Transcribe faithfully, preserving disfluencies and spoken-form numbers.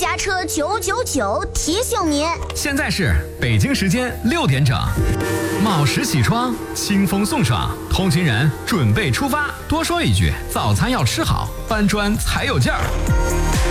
家车九九九提醒您， 现在是北京时间六点整，卯时起床，清风送爽，通勤人准备出发。多说一句，早餐要吃好，搬砖才有劲儿。